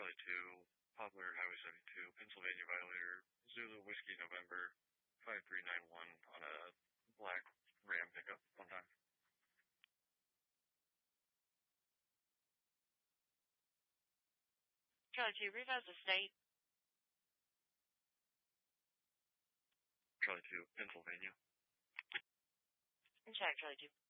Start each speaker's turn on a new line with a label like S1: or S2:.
S1: Charlie 2, Poplar Highway 72, Pennsylvania Violator, Zulu Whiskey November, 5391 on a black Ram pickup one time.
S2: Charlie 2, revise the state.
S1: Charlie 2, Pennsylvania.
S2: And check, Charlie 2.